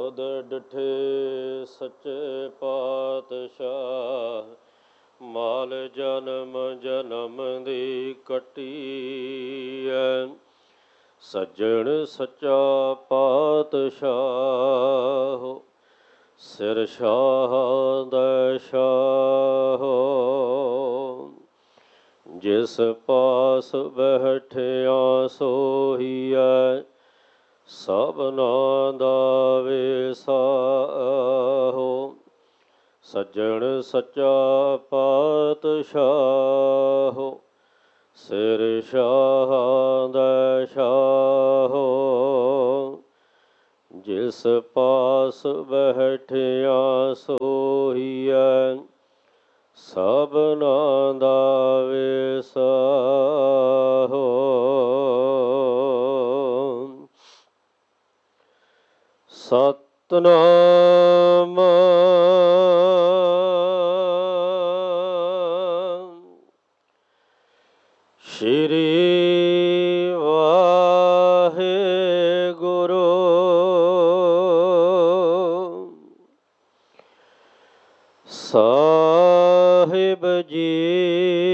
ਤੁਧ ਡਿਠੇ ਸੱਚੇ ਪਾਤਸ਼ਾਹ, ਮਾਲ ਜਨਮ ਜਨਮ ਦੀ ਕੱਟੀਐ। ਸੱਜਣ ਸੱਚਾ ਪਾਤਸ਼ਾਹ, ਸਿਰ ਸ਼ਾਹ ਦਾ ਸ਼ਾਹ। ਜਿਸ ਪਾਸ ਬੈਠਿਆ ਸੋਹੀਐ, ਸਭਨਾ ਦਾ ਵਿਸਾਹੋ। ਸੱਜਣ ਸੱਚਾ ਪਾਤਸ਼ਾਹ, ਸਿਰ ਸ਼ਾਹ ਦਾ ਸ਼ਾਹ। ਜਿਸ ਪਾਸ ਬੈਠਿਆ ਸੋਹੀਐ, ਸਭਨਾ ਦਾ ਵਿਸਾਹੋ। ਸਤਿਨਾਮ ਸ਼੍ਰੀ ਵਾਹਿਗੁਰੂ। ਸਾਹਿਬ ਜੀ